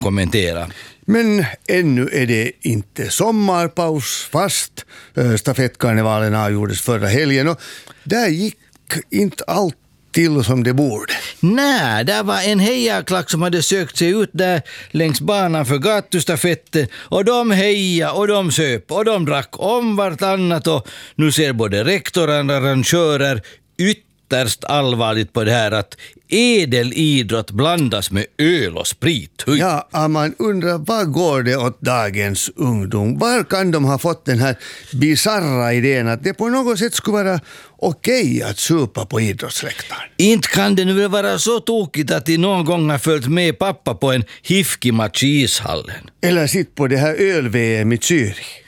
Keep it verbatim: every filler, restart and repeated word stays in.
kommentera. Men ännu är det inte sommarpaus fast äh, stafettkarnevalen avgjordes förra helgen och där gick inte allt till som det borde. Nej, där var en hejaklack som hade sökt sig ut där längs banan för gatustafetten och de heja och de söp och de drack om vartannat och nu ser både rektorer och arrangörer ytterst allvarligt på det här att edelidrott blandas med öl och sprit. Hui. Ja, man undrar vad går det åt dagens ungdom? Var kan de ha fått den här bizarra idén att det på något sätt skulle vara okej att supa på idrottsläktaren? Inte kan det nu vara så tokigt att de någon gång har följt med pappa på en hifki-match i ishallen. Eller sitt på det här öl-V M i Zürich.